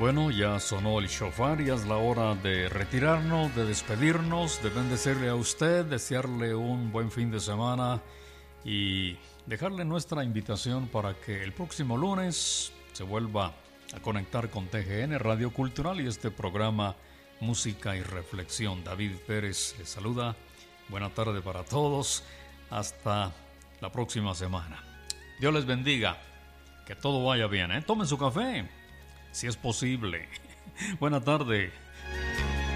Bueno, ya sonó el shofar y es la hora de retirarnos, de despedirnos, de bendecirle a usted, desearle un buen fin de semana y dejarle nuestra invitación para que el próximo lunes se vuelva a conectar con TGN Radio Cultural y este programa Música y Reflexión. David Pérez les saluda. Buena tarde para todos. Hasta la próxima semana. Dios les bendiga. Que todo vaya bien, ¿eh? Tomen su café, si es posible. Buena tarde.